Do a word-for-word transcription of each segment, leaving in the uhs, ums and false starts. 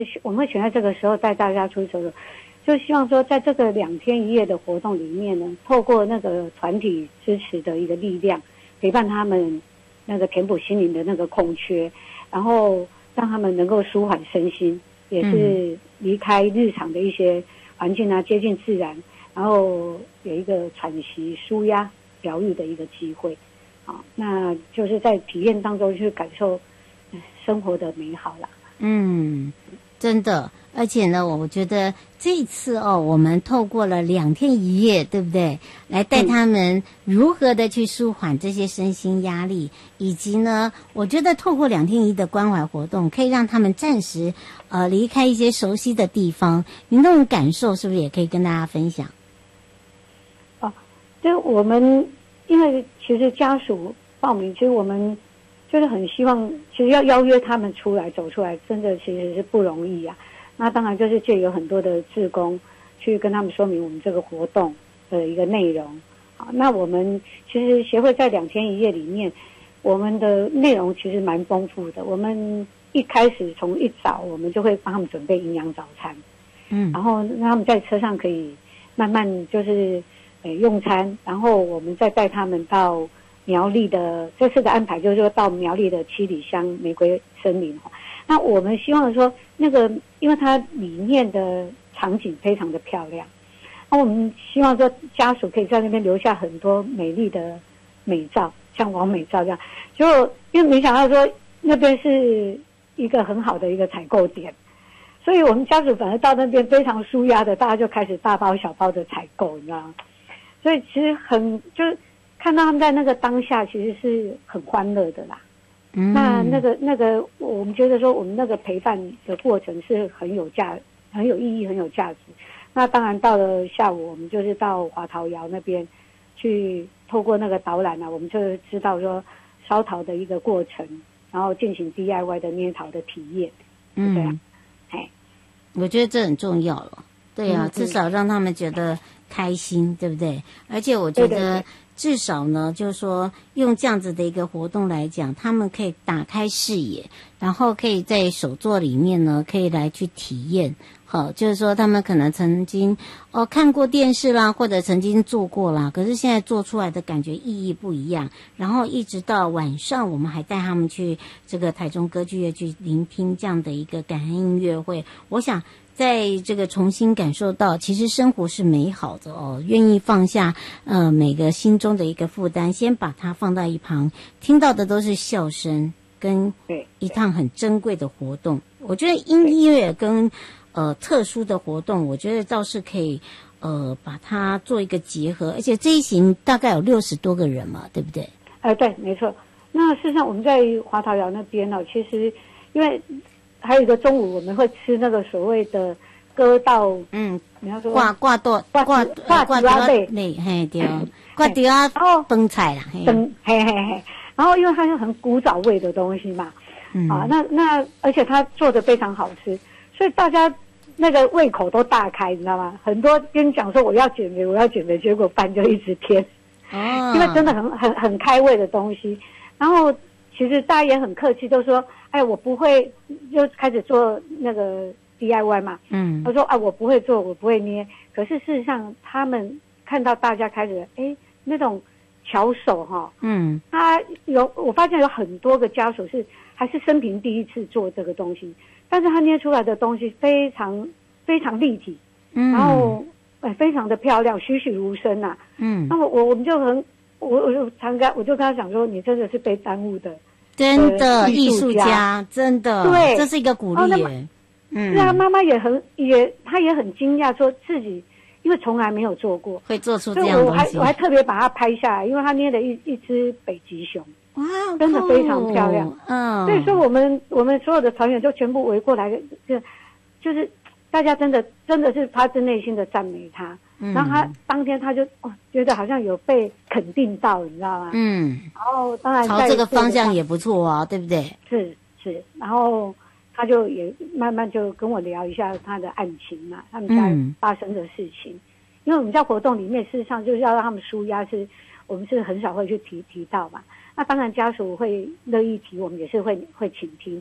我们会选在这个时候带大家出去走走，就希望说在这个两天一夜的活动里面呢，透过那个团体支持的一个力量，陪伴他们那个填补心灵的那个空缺，然后让他们能够舒缓身心，也是离开日常的一些环境啊，接近自然，然后有一个喘息、舒压、疗愈的一个机会。好，那就是在体验当中去感受生活的美好啦。 嗯，真的，而且呢，我觉得这一次哦，我们透过了两天一夜，对不对？来带他们如何的去舒缓这些身心压力，以及呢，我觉得透过两天一夜的关怀活动，可以让他们暂时呃离开一些熟悉的地方。您那种感受是不是也可以跟大家分享？ 哦，就我们因为其实家属报名，其实我们就是很希望，其实要邀约他们出来走出来，真的其实是不容易啊。那当然就是借由很多的志工去跟他们说明我们这个活动的一个内容。好，那我们其实协会在两天一夜里面，我们的内容其实蛮丰富的。我们一开始从一早，我们就会帮他们准备营养早餐，嗯，然后让他们在车上可以慢慢就是呃用餐，然后我们再带他们到苗栗的这次的安排，就是说到苗栗的七里乡玫瑰森林。那我们希望说，那个因为它里面的场景非常的漂亮，那我们希望说家属可以在那边留下很多美丽的美照，像完美照这样。就因为没想到说那边是一个很好的一个采购点，所以我们家属反而到那边非常舒压的，大家就开始大包小包的采购，你知道吗？所以其实很就是看到他们在那个当下，其实是很欢乐的啦。嗯，那那个那个，我们觉得说我们那个陪伴的过程是很有价、很有意义、很有价值。那当然到了下午，我们就是到华陶窑那边去，透过那个导览啊，我们就知道说烧陶的一个过程，然后进行 D I Y 的捏陶的体验。嗯，对啊，哎， 我觉得这很重要了。对啊，嗯、至少让他们觉得开心，对不对？而且我觉得。对对对，至少呢，就是说用这样子的一个活动来讲，他们可以打开视野，然后可以在手作里面呢，可以来去体验。好，就是说他们可能曾经哦看过电视啦，或者曾经做过啦，可是现在做出来的感觉意义不一样。然后一直到晚上，我们还带他们去这个台中歌剧院去聆听这样的一个感恩音乐会。我想在这个重新感受到，其实生活是美好的哦，愿意放下呃每个心中的一个负担，先把它放到一旁，听到的都是笑声跟一趟很珍贵的活动。我觉得音乐跟呃特殊的活动，我觉得倒是可以呃把它做一个结合，而且这一行大概有六十多个人嘛，对不对？ 哎、呃，对，没错。那事实上我们在华陶窑那边呢、哦，其实因为还有一个中午我们会吃那个所谓的割稻，嗯，你要说挂挂豆挂挂挂稻类，嘿对，挂稻啊饭菜啦， 嘿嘿嘿。然后因为它是很古早味的东西嘛，嗯、啊，那那而且它做的非常好吃，所以大家那个胃口都大开，你知道吗？很多跟你讲说我要减肥，我要减肥，结果饭就一直添，哦，因为真的很很很开胃的东西。然后其实大家也很客气，都说，哎，我不会，就开始做那个 D I Y 嘛，嗯，他说啊，我不会做，我不会捏。可是事实上，他们看到大家开始，哎，那种巧手哈，嗯，他有，我发现有很多个家属是还是生平第一次做这个东西，但是他捏出来的东西非常非常立体，嗯，然后哎非常的漂亮，栩栩如生呐、啊，嗯，那我我我们就很，我我就常跟我就跟他讲说，你真的是被耽误的。 真的艺术家，真的，对，这是一个鼓励耶。 嗯，是啊，妈妈也很也，她也很惊讶，说自己因为从来没有做过， 会做出这样的东西。 我还我还特别把它拍下来，因为她捏了一一只北极熊，哇，真的非常漂亮。嗯，所以说我们我们所有的团员就全部围过来，就就是大家真的真的是发自内心的赞美他。嗯，然后他当天他就哦觉得好像有被肯定到，你知道吗？嗯，然后当然朝这个方向也不错啊，对不对？ 是是，然后他就也慢慢就跟我聊一下他的案情嘛，他们家发生的事情。嗯、因为我们在活动里面，事实上就是要让他们抒压，是我们是很少会去提提到嘛。那当然家属会乐意提，我们也是会会倾听。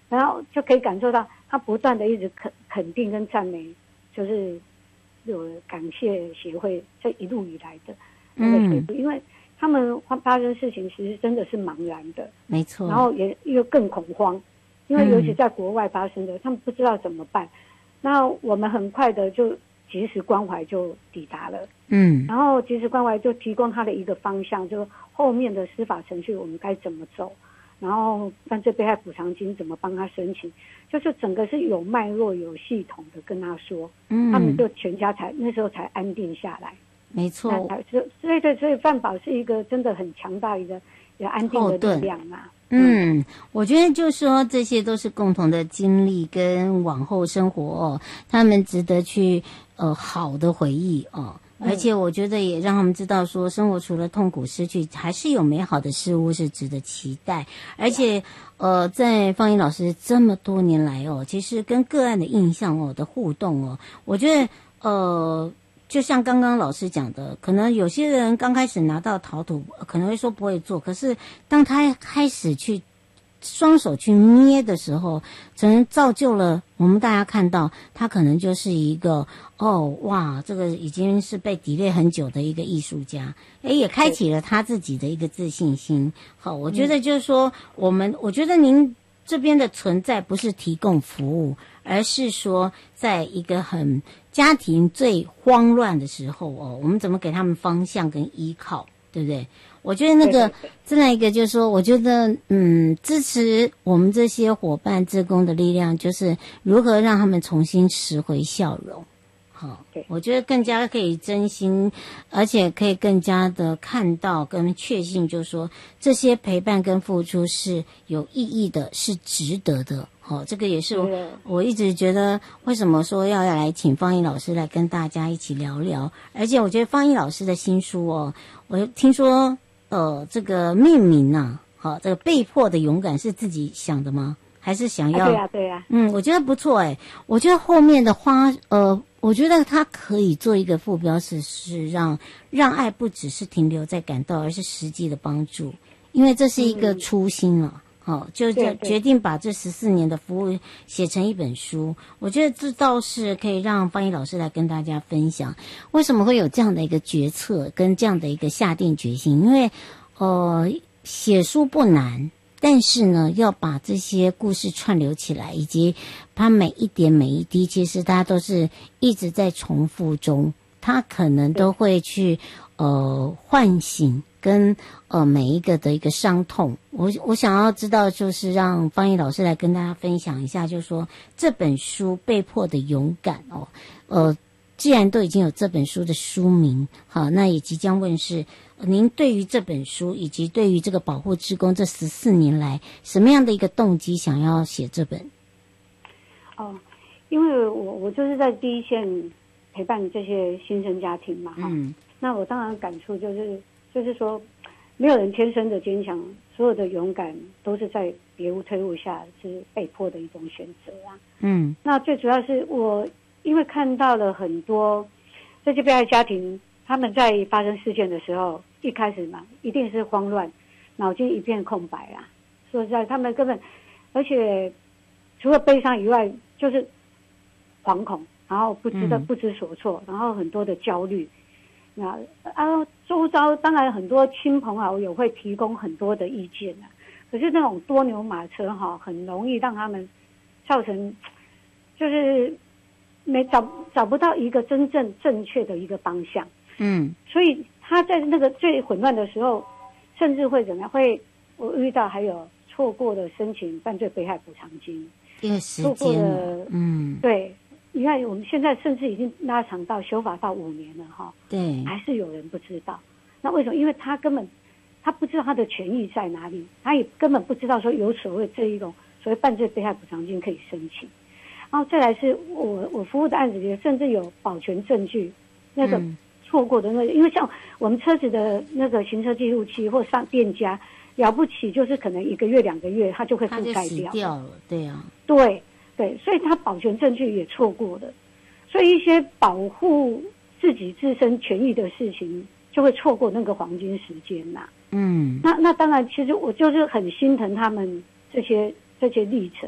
然后就可以感受到他不断的一直肯肯定跟赞美，就是有感谢协会这一路以来的那个退步，嗯，因为他们发生事情其实真的是茫然的， 没错， 然后也又更恐慌，因为尤其在国外发生的，嗯，他们不知道怎么办。那我们很快的就及时关怀就抵达了，嗯，然后及时关怀就提供他的一个方向，就后面的司法程序我们该怎么走，然后犯罪被害补偿金怎么帮他申请，就是整个是有脉络有系统的跟他说，嗯，他们就全家才那时候才安定下来。 没错， 所以对，所以犯保是一个真的很强大一个有安定的力量嘛。 嗯，我觉得就是说这些都是共同的经历跟往后生活哦，他们值得去呃好的回忆哦。而且我觉得也让他们知道说，生活除了痛苦失去，还是有美好的事物是值得期待。而且，呃，在方怡老师这么多年来哦，其实跟个案的印象哦的互动哦，我觉得呃，就像刚刚老师讲的，可能有些人刚开始拿到陶土，可能会说不会做，可是当他开始去双手去捏的时候，可能造就了我们大家看到他可能就是一个哦哇，这个已经是被砥砺很久的一个艺术家，诶，也开启了他自己的一个自信心。好，我觉得就是说，我们我觉得您这边的存在不是提供服务，而是说在一个很家庭最慌乱的时候哦，我们怎么给他们方向跟依靠，对不对？我觉得那个再来一个就是说，我觉得嗯，支持我们这些伙伴志工的力量，就是如何让他们重新拾回笑容。好，我觉得更加可以真心，而且可以更加的看到跟确信，就是说这些陪伴跟付出是有意义的，是值得的。好，这个也是 我, 我一直觉得为什么说要来请方怡老师来跟大家一起聊聊。而且我觉得方怡老师的新书哦，我听说呃这个命名啊，好，这个被迫的勇敢是自己想的吗？还是想要？ 啊对呀、啊、对呀、啊。 嗯，我觉得不错哎，我觉得后面的花呃。我觉得它可以做一个副标是是让让爱不只是停留在感到，而是实际的帮助，因为这是一个初心了。好、嗯哦，就决定把这十四年的服务写成一本书。我觉得这倒是可以让方怡老师来跟大家分享，为什么会有这样的一个决策跟这样的一个下定决心？因为呃，写书不难。但是呢，要把这些故事串流起来，以及它每一点每一滴，其实它都是一直在重复中，它可能都会去呃唤醒跟呃每一个的一个伤痛。我我想要知道，就是让方怡老师来跟大家分享一下，就是说这本书《被迫的勇敢》哦，呃，既然都已经有这本书的书名，好，那也即将问世。您对于这本书以及对于这个保护志工这十四年来，什么样的一个动机想要写这本？ 哦，因为我我就是在第一线陪伴这些新生家庭嘛，哈、嗯，那我当然感触就是就是说，没有人天生的坚强，所有的勇敢都是在别无退路下是被迫的一种选择啊。嗯，那最主要是我因为看到了很多这些被害家庭，他们在发生事件的时候。一开始嘛，一定是慌乱，脑筋一片空白啊！说实在，他们根本，而且除了悲伤以外，就是惶恐，然后不知道、嗯、不知所措，然后很多的焦虑。那啊，周遭当然很多亲朋好友会提供很多的意见啊，可是那种多牛马车哈，很容易让他们造成，就是没找找不到一个真正正确的一个方向。嗯，所以。他在那个最混乱的时候，甚至会怎么样？会我遇到还有错过的申请犯罪被害补偿金， 因为时间了，嗯， 对，你看我们现在甚至已经拉长到修法到五年了哈， 对， 还是有人不知道。那为什么？因为他根本他不知道他的权益在哪里，他也根本不知道说有所谓这一种所谓犯罪被害补偿金可以申请。然后再来是我我服务的案子里，甚至有保全证据那个。嗯错过的那个，因为像我们车子的那个行车记录器或上店家，了不起就是可能一个月两个月，它就会覆盖掉， 掉了，对啊， 对对，所以它保全证据也错过了，所以一些保护自己自身权益的事情，就会错过那个黄金时间呐、啊。嗯，那那当然，其实我就是很心疼他们这些这些历程，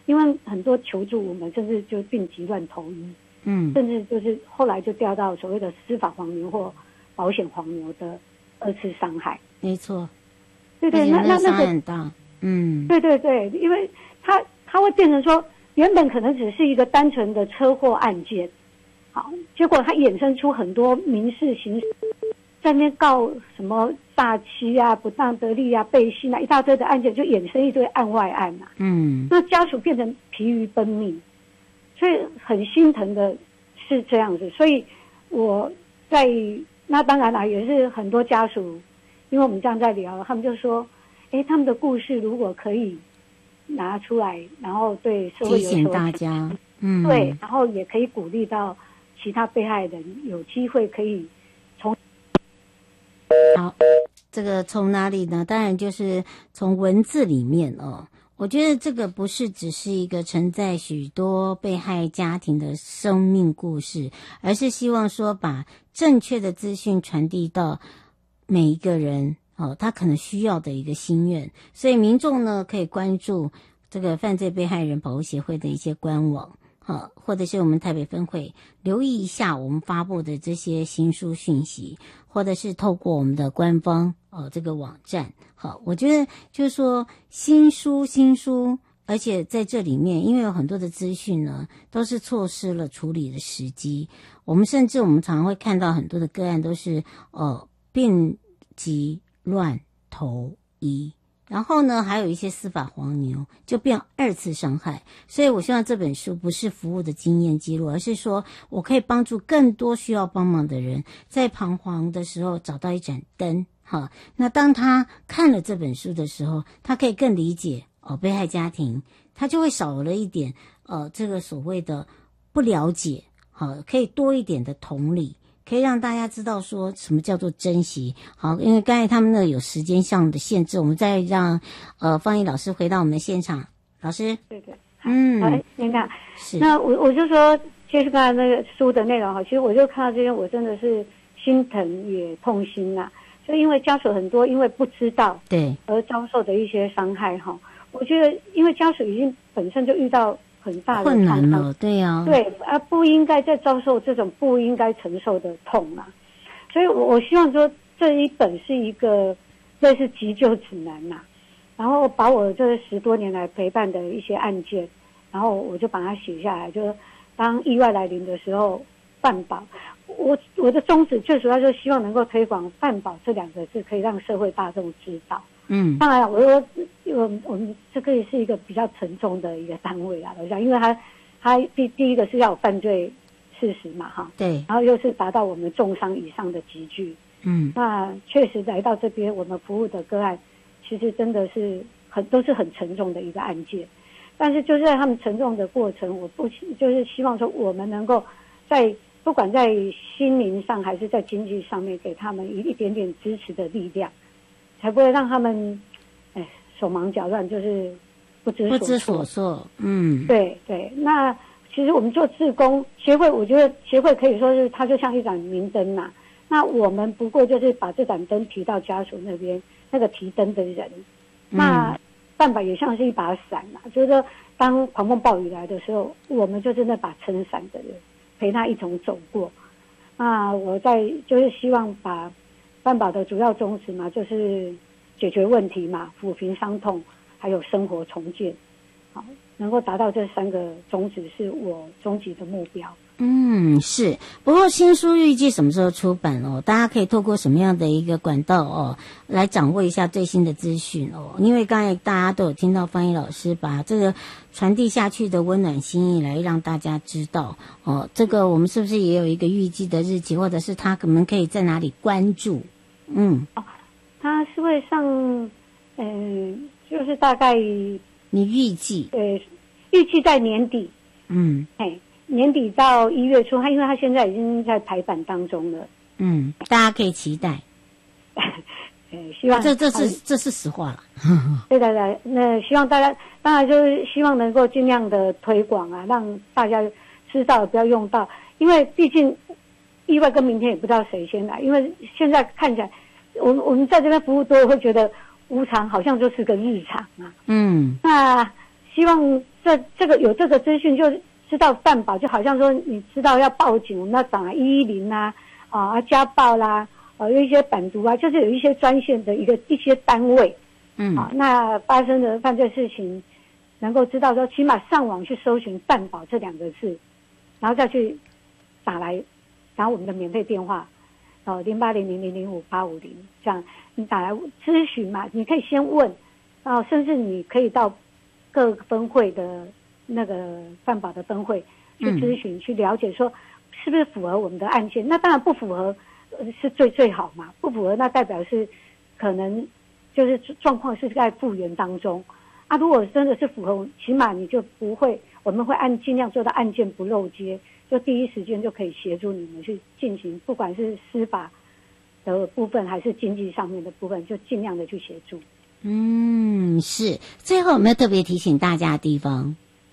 因为很多求助我们，甚至就病急乱投医， 嗯， 甚至就是后来就掉到所谓的司法黄牛或保险黄牛的二次伤害。 没错， 对对，那那那个很大，嗯， 对对对，因为他他会变成说，原本可能只是一个单纯的车祸案件，好，结果他衍生出很多民事、刑事，在那边告什么诈欺啊、不当得利啊、背信啊，一大堆的案件，就衍生一堆案外案啊。 嗯， 那家属变成疲于奔命，所以很心疼的是这样子。所以我在那当然啦，也是很多家属，因为我们这样在聊，他们就说，哎，他们的故事如果可以拿出来，然后对社会有所提醒大家，嗯， 对，然后也可以鼓励到其他被害人有机会可以从好，这个从哪里呢？当然就是从文字里面哦。我觉得这个不是只是一个承载许多被害家庭的生命故事，而是希望说把正确的资讯传递到每一个人哦，他可能需要的一个心愿。所以民众呢可以关注这个犯罪被害人保护协会的一些官网，好，或者是我们台北分会留意一下我们发布的这些新书讯息，或者是透过我们的官方呃这个网站。好，我觉得就是说新书新书，而且在这里面因为有很多的资讯呢都是错失了处理的时机，我们甚至我们常常会看到很多的个案都是呃病急乱投医，然后呢还有一些司法黄牛就变二次伤害。所以我希望这本书不是服务的经验记录，而是说我可以帮助更多需要帮忙的人在彷徨的时候找到一盏灯。好，那当他看了这本书的时候，他可以更理解哦被害家庭，他就会少了一点呃这个所谓的不了解，好，可以多一点的同理，可以让大家知道说什么叫做珍惜。好，因为刚才他们那有时间上的限制，我们再让呃方毅老师回到我们的现场。老师， 对对， 嗯， 哎，您看， 是， 那我我就说，其实刚才那个书的内容哈，其实我就看到这些，我真的是心疼也痛心呐、啊。就因为家属很多，因为不知道对而遭受的一些伤害哈，我觉得因为家属已经本身就遇到很大的困难了，对呀、啊， 对，而不应该再遭受这种不应该承受的痛啊。所以我我希望说这一本是一个类似急救指南呐、啊，然后把我这十多年来陪伴的一些案件，然后我就把它写下来，就当意外来临的时候，犯保。我我的宗旨最主要就是希望能够推广犯保这两个字，可以让社会大众知道。嗯，当然我说我我们这个也是一个比较沉重的一个单位啊，我想，因为它它第第一个是要有犯罪事实嘛，哈，对，然后又是达到我们重伤以上的集聚。嗯，那确实来到这边我们服务的个案，其实真的是很都是很沉重的一个案件，但是就是在他们沉重的过程，我不就是希望说我们能够在不管在心灵上还是在经济上面，给他们一一点点支持的力量，才不会让他们，哎，手忙脚乱，就是不知所措。不知所措，嗯，对对。那其实我们做志工协会，我觉得协会可以说是它就像一盏明灯呐、啊。那我们不过就是把这盏灯提到家属那边，那个提灯的人，嗯、那办法也像是一把伞呐、啊，就是说当狂风暴雨来的时候，我们就是那把撑伞的人。陪他一同走过，那我在就是希望把犯保的主要宗旨嘛，就是解决问题嘛，抚平伤痛，还有生活重建，好，能够达到这三个宗旨是我终极的目标。 嗯，是。不过新书预计什么时候出版哦？大家可以透过什么样的一个管道哦，来掌握一下最新的资讯哦？因为刚才大家都有听到方毅老师把这个传递下去的温暖心意来让大家知道哦。这个我们是不是也有一个预计的日期，或者是他可能可以在哪里关注？嗯， 哦，他是会上，嗯、呃，就是大概你预计对，预计在年底。嗯，哎。年底到一月初，他因为他现在已经在排版当中了。 嗯，大家可以期待。 呃，希望、 啊、这这是这是实话了。 对对对，那希望大家当然就是希望能够尽量的推广啊，让大家知道，不要用到，因为毕竟意外跟明天也不知道谁先来，因为现在看起来，我们我们在这边服务多了，会觉得无常好像就是个日常啊。嗯，那。 希望这这个有这个资讯，就知道犯保，就好像说你知道要报警，我们要打一一零啊，啊家暴啦，呃有一些版图啊，就是有一些专线的一个一些单位，嗯，啊，那发生的犯罪事情，能够知道说，起码上网去搜寻犯保这两个字，然后再去打来，打我们的免费电话。哦，零八零零零零五八五零，这样你打来咨询嘛，你可以先问，然后甚至你可以到各个分会的那个犯保的分会去咨询，嗯、去了解说是不是符合我们的案件。那当然不符合，呃、是最最好嘛，不符合那代表是可能就是状况是在复原当中啊。如果真的是符合，起码你就不会，我们会按尽量做到案件不漏接。就第一时间就可以协助你们去进行，不管是司法的部分还是经济上面的部分，就尽量的去协助。 嗯，是。最后有没有特别提醒大家的地方？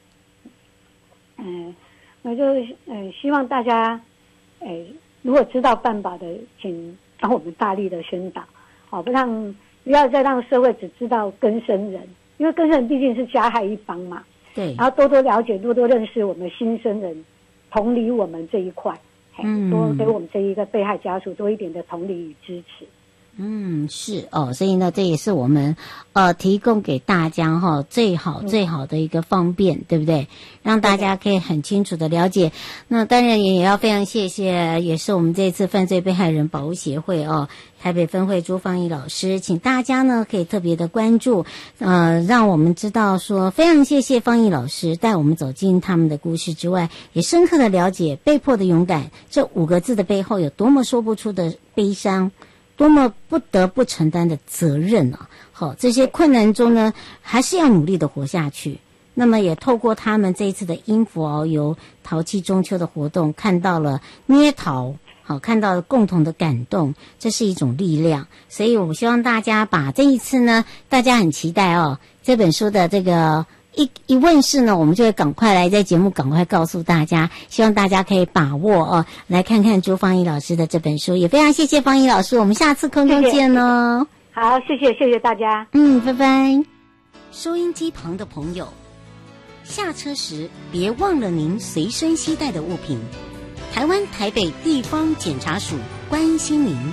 嗯，那就是嗯，希望大家，哎，如果知道犯保的，请帮我们大力的宣导，好，不让不要再让社会只知道更生人，因为更生人毕竟是加害一方嘛。 对。 然后多多了解，多多认识我们新生人。同理我们这一块，嗯，多给我们这一个被害家属多一点的同理与支持。 嗯，是哦，所以呢，这也是我们呃提供给大家哈、哦、最好最好的一个方便，嗯、对不对？让大家可以很清楚的了解。那当然也要非常谢谢，也是我们这次犯罪被害人保护协会哦，台北分会朱芳仪老师，请大家呢可以特别的关注，呃，让我们知道说，非常谢谢芳仪老师带我们走进他们的故事之外，也深刻的了解被迫的勇敢这五个字的背后有多么说不出的悲伤。多么不得不承担的责任啊！好，这些困难中呢，还是要努力的活下去。那么也透过他们这一次的音符遨游淘气中秋的活动，看到了捏陶，好，看到了共同的感动，这是一种力量。所以我希望大家把这一次呢，大家很期待哦，这本书的这个。一一问世呢，我们就会赶快来在节目赶快告诉大家，希望大家可以把握哦，来看看朱芳仪老师的这本书，也非常谢谢芳仪老师，我们下次空中见哦。 好，谢谢谢谢大家， 嗯，拜拜。收音机旁的朋友，下车时别忘了您随身携带的物品。台湾台北地方检察署关心您。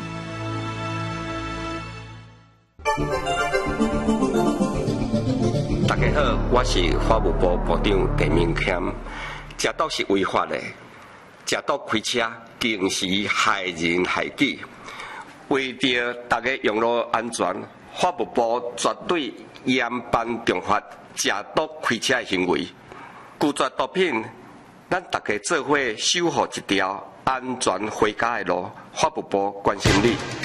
大家好，我是法务部部长陈明谦。食毒是违法的，食毒开车更是害人害己。为着大家用路安全，法务部绝对严办重罚食毒开车的行为。拒绝毒品，咱大家做伙守护一条安全回家的路。法务部关心你。